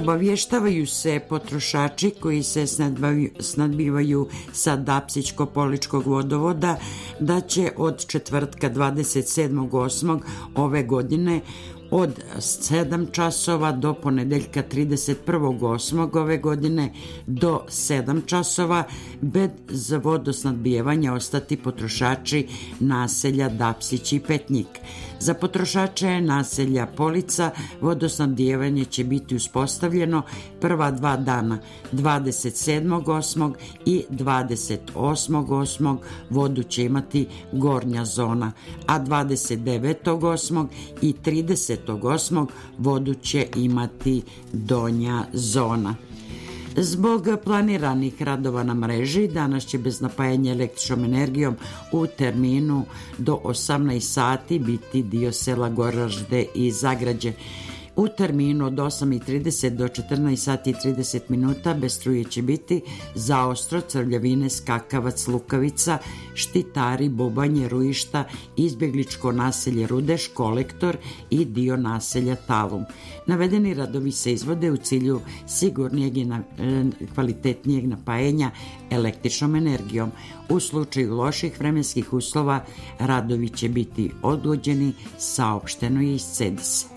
Obavještavaju se potrošači koji se snabdijevaju sa Dapsičko-Poličkog vodovoda da će od četvrtka 27.8. ove godine od 7 časova do ponedeljka 31.8. ove godine do 7 časova bez vodosnadbijevanja ostati potrošači naselja Dapsić i Petnjik. Za potrošače naselja Polica vodosnadbijevanje će biti uspostavljeno prva 2 dana, 27.8. i 28.8. vodu će imati gornja zona, a 29.8. i 30.8. vodu će imati donja zona. Zbog planiranih radova na mreži, danas će bez napajanja električnom energijom u terminu do 18 sati biti dio sela Goražde i Zagrađe. U terminu od 8:30 do 14 sati i 30 minuta bez struje će biti Zaostro, Crvljavine, Skakavac, Lukavica, Štitari, Bubanje, Ruišta, izbjegličko naselje Rudeš, Kolektor i dio naselja Talum. Navedeni radovi se izvode u cilju sigurnijeg i kvalitetnijeg napajanja električnom energijom. U slučaju loših vremenskih uslova radovi će biti odgođeni, saopšteno je iz CEDIS.